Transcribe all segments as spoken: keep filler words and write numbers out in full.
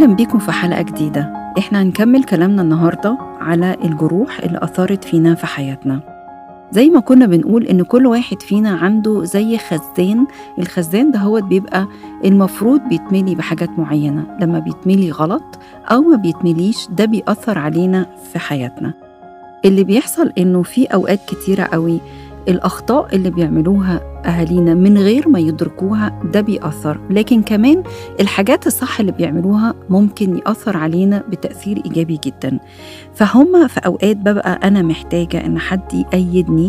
أهلا بيكم في حلقة جديدة. إحنا هنكمل كلامنا النهاردة على الجروح اللي أثرت فينا في حياتنا. زي ما كنا بنقول إن كل واحد فينا عنده زي خزان، الخزان ده هو بيبقى المفروض بيتملي بحاجات معينة. لما بيتملي غلط أو ما بيتمليش ده بيأثر علينا في حياتنا. اللي بيحصل إنه في أوقات كتيرة قوي الأخطاء اللي بيعملوها أهالينا من غير ما يدركوها ده بيأثر، لكن كمان الحاجات الصح اللي بيعملوها ممكن يأثر علينا بتأثير إيجابي جدا. فهم في أوقات ببقى أنا محتاجة إن حد يأيدني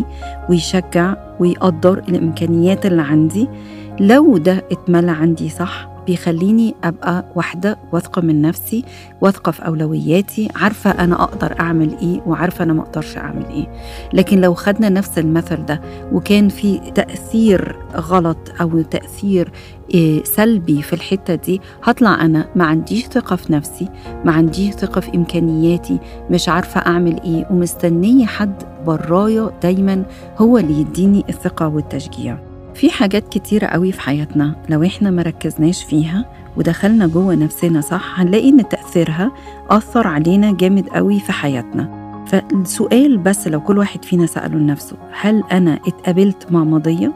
ويشجع ويقدر الإمكانيات اللي عندي. لو ده اتملى عندي صح بيخليني أبقى واحدة واثقة من نفسي، واثقة في أولوياتي، عارفة أنا أقدر أعمل إيه وعارفة أنا ما أقدرش أعمل إيه. لكن لو خدنا نفس المثل ده وكان في تأثير غلط أو تأثير إيه سلبي في الحتة دي، هطلع أنا ما عنديش ثقة في نفسي، ما عنديش ثقة في إمكانياتي، مش عارفة أعمل إيه، ومستنية حد برايا دايما هو اللي يديني الثقة والتشجيع. في حاجات كتيرة قوي في حياتنا لو إحنا مركزناش فيها ودخلنا جوه نفسنا صح هنلاقي إن تأثيرها أثر علينا جامد قوي في حياتنا. فالسؤال بس لو كل واحد فينا سأله لنفسه، هل أنا اتقابلت مع ماضية؟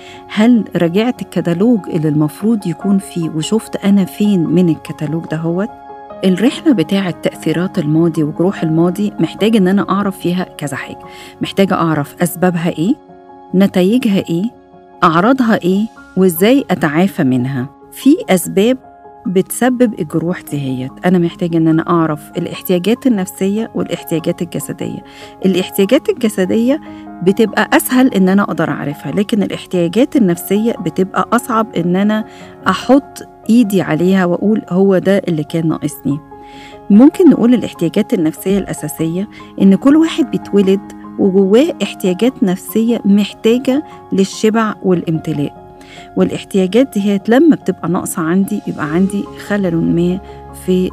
هل رجعت الكتالوج اللي المفروض يكون فيه وشفت أنا فين من الكتالوج ده؟ هو الرحلة بتاعة تأثيرات الماضي وجروح الماضي محتاج إن أنا أعرف فيها كذا حاجة. محتاجة أعرف أسبابها إيه، نتائجها إيه، أعراضها إيه، وإزاي أتعافى منها. في أسباب بتسبب الجروح دهيت. أنا محتاجة أن أنا أعرف الاحتياجات النفسية والاحتياجات الجسدية. الاحتياجات الجسدية بتبقى أسهل أن أنا أقدر أعرفها، لكن الاحتياجات النفسية بتبقى أصعب أن أنا أحط إيدي عليها وأقول هو ده اللي كان ناقصني. ممكن نقول الاحتياجات النفسية الأساسية إن كل واحد بيتولد وجواه احتياجات نفسية محتاجة للشبع والامتلاء، والاحتياجات دي هي لما بتبقى ناقصة عندي يبقى عندي خلل ما في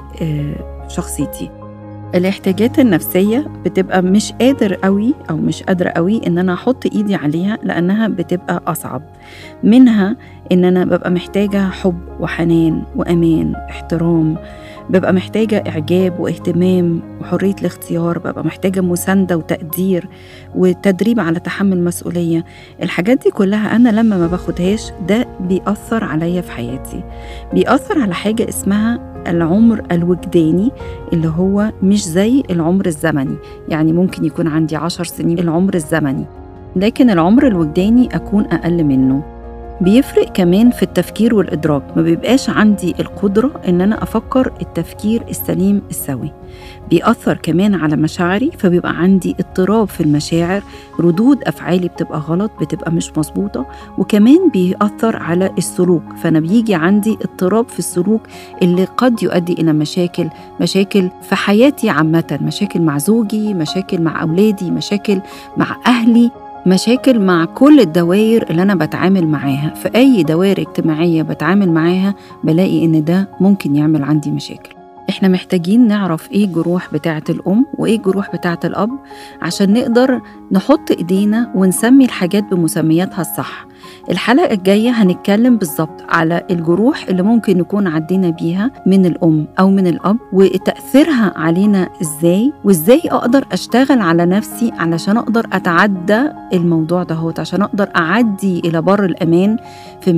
شخصيتي. الاحتياجات النفسية بتبقى مش قادر قوي أو مش قادرة قوي إن أنا أحط إيدي عليها لأنها بتبقى أصعب. منها إن أنا ببقى محتاجة حب وحنان وأمان، احترام، ببقى محتاجة إعجاب واهتمام وحرية الاختيار، ببقى محتاجة مساندة وتقدير وتدريب على تحمل مسؤولية. الحاجات دي كلها أنا لما ما باخدهاش ده بيأثر عليا في حياتي. بيأثر على حاجة اسمها العمر الوجداني اللي هو مش زي العمر الزمني. يعني ممكن يكون عندي عشر سنين العمر الزمني، لكن العمر الوجداني أكون أقل منه. بيفرق كمان في التفكير والإدراك، ما بيبقاش عندي القدرة إن أنا أفكر التفكير السليم السوي. بيأثر كمان على مشاعري، فبيبقى عندي اضطراب في المشاعر، ردود أفعالي بتبقى غلط، بتبقى مش مظبوطة. وكمان بيأثر على السلوك، فأنا بيجي عندي اضطراب في السلوك اللي قد يؤدي إلى مشاكل مشاكل في حياتي عامة، مشاكل مع زوجي، مشاكل مع أولادي، مشاكل مع أهلي، مشاكل مع كل الدوائر اللي أنا بتعامل معاها. في أي دوائر اجتماعية بتعامل معاها بلاقي إن ده ممكن يعمل عندي مشاكل. إحنا محتاجين نعرف إيه جروح بتاعة الأم وإيه جروح بتاعة الأب عشان نقدر نحط إيدينا ونسمي الحاجات بمسمياتها الصح. الحلقة الجاية هنتكلم بالظبط على الجروح اللي ممكن نكون عدينا بيها من الأم أو من الأب وتأثيرها علينا إزاي، وإزاي أقدر أشتغل على نفسي علشان أقدر أتعدى الموضوع ده، عشان أقدر أعدي إلى بر الأمان في